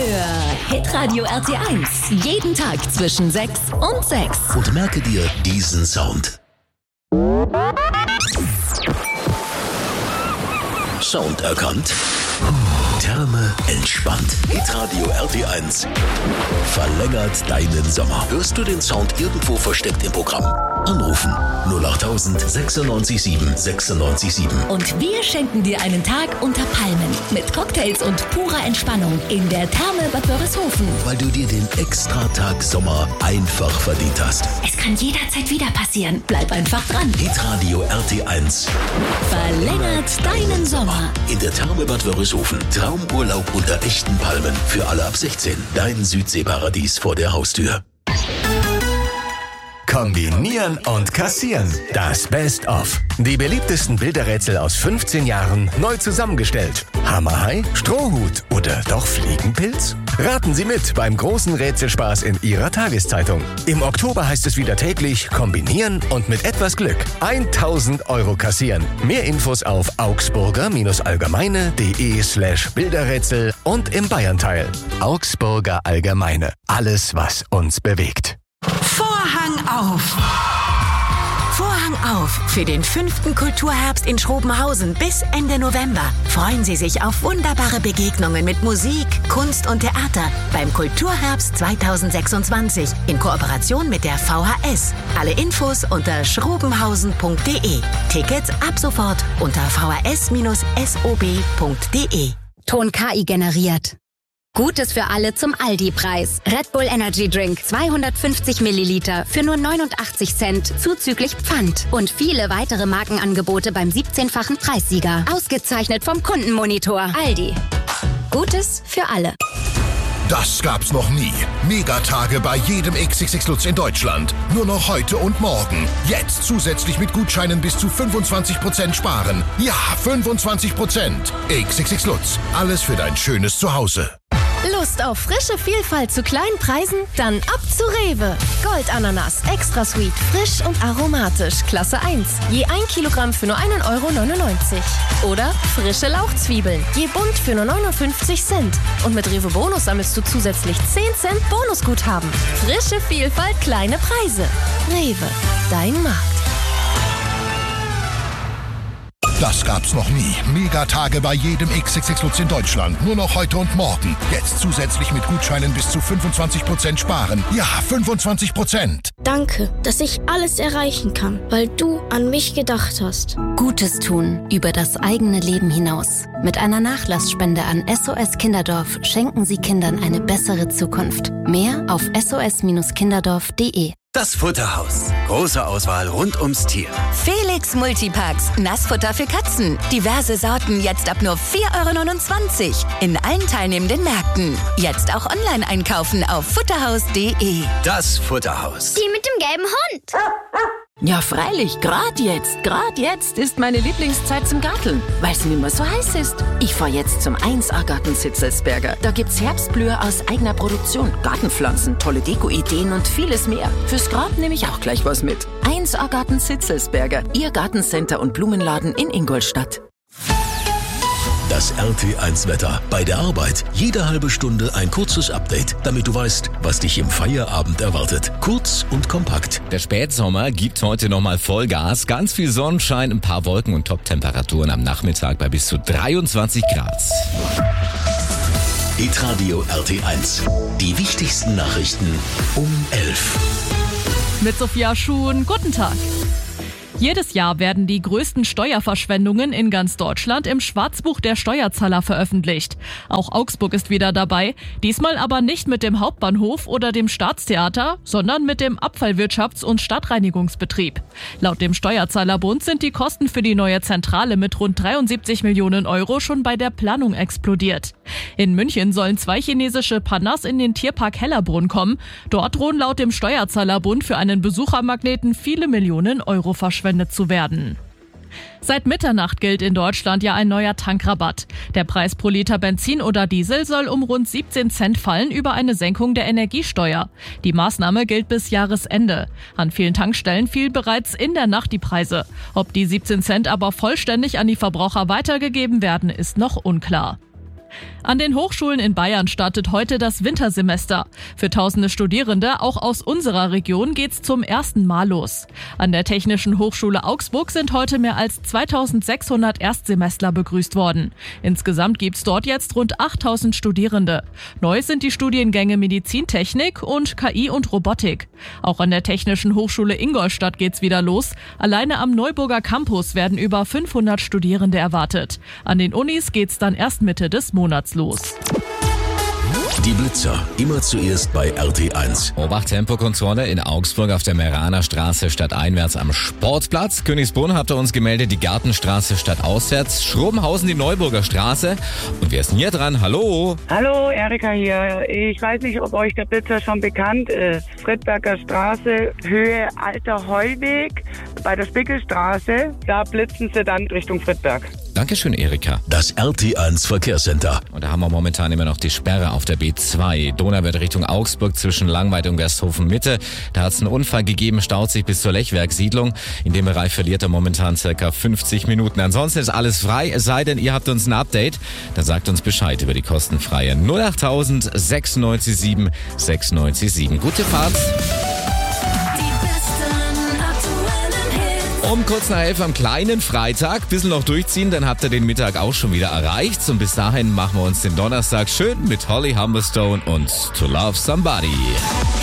für Hitradio RT1. Jeden Tag zwischen 6 und 6. Und merke dir diesen Sound. Sound erkannt. Therme entspannt. Hitradio RT1 verlängert deinen Sommer. Hörst du den Sound irgendwo versteckt im Programm? Anrufen 08000 96 7 96 7. Und wir schenken dir einen Tag unter Palmen mit Cocktails und purer Entspannung in der Therme Bad Wörishofen. Weil du dir den Extratag Sommer einfach verdient hast. Es kann jederzeit wieder passieren. Bleib einfach dran. Hitradio RT1 Verlängert deinen Sommer. in der Therme Bad Wörishofen. Traumurlaub unter echten Palmen für alle ab 16. Dein Südseeparadies vor der Haustür. Kombinieren und kassieren. Das Best-of. Die beliebtesten Bilderrätsel aus 15 Jahren neu zusammengestellt. Hammerhai, Strohhut oder doch Fliegenpilz? Raten Sie mit beim großen Rätselspaß in Ihrer Tageszeitung. Im Oktober heißt es wieder täglich kombinieren und mit etwas Glück 1000 € kassieren. Mehr Infos auf augsburger-allgemeine.de/Bilderrätsel und im Bayernteil. Augsburger Allgemeine. Alles, was uns bewegt. Vorhang auf! Vorhang auf für den 5. Kulturherbst in Schrobenhausen bis Ende November. Freuen Sie sich auf wunderbare Begegnungen mit Musik, Kunst und Theater beim Kulturherbst 2026 in Kooperation mit der VHS. Alle Infos unter schrobenhausen.de. Tickets ab sofort unter vhs-sob.de. Ton KI generiert. Gutes für alle zum Aldi-Preis. Red Bull Energy Drink 250 Milliliter für nur 89 Cent zuzüglich Pfand. Und viele weitere Markenangebote beim 17-fachen Preissieger. Ausgezeichnet vom Kundenmonitor. Aldi. Gutes für alle. Das gab's noch nie. Megatage bei jedem XXX Lutz in Deutschland. Nur noch heute und morgen. Jetzt zusätzlich mit Gutscheinen bis zu 25% sparen. Ja, 25%. XXX Lutz. Alles für dein schönes Zuhause. Lust auf frische Vielfalt zu kleinen Preisen? Dann ab zu Rewe. Goldananas, extra sweet, frisch und aromatisch, Klasse 1. Je 1 Kilogramm für nur 1,99 €. Oder frische Lauchzwiebeln, je bunt für nur 59 Cent. Und mit Rewe Bonus sammelst du zusätzlich 10 Cent Bonusguthaben. Frische Vielfalt, kleine Preise. Rewe, dein Markt. Das gab's noch nie. Megatage bei jedem XXX Lutz in Deutschland. Nur noch heute und morgen. Jetzt zusätzlich mit Gutscheinen bis zu 25% sparen. Ja, 25%. Danke, dass ich alles erreichen kann, weil du an mich gedacht hast. Gutes tun über das eigene Leben hinaus. Mit einer Nachlassspende an SOS Kinderdorf schenken Sie Kindern eine bessere Zukunft. Mehr auf sos-kinderdorf.de. Das Futterhaus. Große Auswahl rund ums Tier. Felix Multipacks. Nassfutter für Katzen. Diverse Sorten jetzt ab nur 4,29 € in allen teilnehmenden Märkten. Jetzt auch online einkaufen auf futterhaus.de. Das Futterhaus. Die mit dem gelben Hund. Ja, freilich, gerade jetzt ist meine Lieblingszeit zum Garteln, weil es nicht mehr so heiß ist. Ich fahr jetzt zum 1A-Garten Zitzelsberger. Da gibt's Herbstblühe aus eigener Produktion, Gartenpflanzen, tolle Deko-Ideen und vieles mehr. Fürs Grab nehme ich auch gleich was mit. 1A-Garten Zitzelsberger, Ihr Gartencenter und Blumenladen in Ingolstadt. Das RT1-Wetter. Bei der Arbeit jede halbe Stunde ein kurzes Update, damit du weißt, was dich im Feierabend erwartet. Kurz und kompakt. Der Spätsommer gibt heute nochmal Vollgas. Ganz viel Sonnenschein, ein paar Wolken und Top-Temperaturen am Nachmittag bei bis zu 23 Grad. Hitradio RT1. Die wichtigsten Nachrichten um 11. Mit Sophia Schuhn, guten Tag. Jedes Jahr werden die größten Steuerverschwendungen in ganz Deutschland im Schwarzbuch der Steuerzahler veröffentlicht. Auch Augsburg ist wieder dabei, diesmal aber nicht mit dem Hauptbahnhof oder dem Staatstheater, sondern mit dem Abfallwirtschafts- und Stadtreinigungsbetrieb. Laut dem Steuerzahlerbund sind die Kosten für die neue Zentrale mit rund 73 Millionen € schon bei der Planung explodiert. In München sollen 2 chinesische Pandas in den Tierpark Hellerbrunn kommen. Dort drohen laut dem Steuerzahlerbund für einen Besuchermagneten viele Millionen € verschwendet zu werden. Seit Mitternacht gilt in Deutschland ja ein neuer Tankrabatt. Der Preis pro Liter Benzin oder Diesel soll um rund 17 Cent fallen über eine Senkung der Energiesteuer. Die Maßnahme gilt bis Jahresende. An vielen Tankstellen fielen bereits in der Nacht die Preise. Ob die 17 Cent aber vollständig an die Verbraucher weitergegeben werden, ist noch unklar. An den Hochschulen in Bayern startet heute das Wintersemester. Für tausende Studierende, auch aus unserer Region, geht's zum ersten Mal los. An der Technischen Hochschule Augsburg sind heute mehr als 2600 Erstsemestler begrüßt worden. Insgesamt gibt's dort jetzt rund 8000 Studierende. Neu sind die Studiengänge Medizintechnik und KI und Robotik. Auch an der Technischen Hochschule Ingolstadt geht's wieder los. Alleine am Neuburger Campus werden über 500 Studierende erwartet. An den Unis geht's dann erst Mitte des Monats los. Die Blitzer, immer zuerst bei RT1. Obacht-Tempokontrolle in Augsburg auf der Meraner Straße stadteinwärts am Sportplatz. Königsbrunn habt ihr uns gemeldet, die Gartenstraße stadtauswärts. Schrobenhausen die Neuburger Straße. Und wer ist denn hier dran? Hallo? Hallo, Erika hier. Ich weiß nicht, ob euch der Blitzer schon bekannt ist. Friedberger Straße, Höhe Alter Heuweg, bei der Spickelstraße. Da blitzen sie dann Richtung Friedberg. Dankeschön, Erika. Das RT1 Verkehrscenter. Und da haben wir momentan immer noch die Sperre auf der B2. Donauwörth Richtung Augsburg zwischen Langweid und Gersthofen Mitte. Da hat es einen Unfall gegeben, staut sich bis zur Lechwerksiedlung. In dem Bereich verliert er momentan circa 50 Minuten. Ansonsten ist alles frei, es sei denn, ihr habt uns ein Update. Dann sagt uns Bescheid über die kostenfreie 08000 697 697. Gute Fahrt. Um kurz nach 11 am kleinen Freitag, bisschen noch durchziehen, dann habt ihr den Mittag auch schon wieder erreicht. Und bis dahin machen wir uns den Donnerstag schön mit Holly Humberstone und To Love Somebody.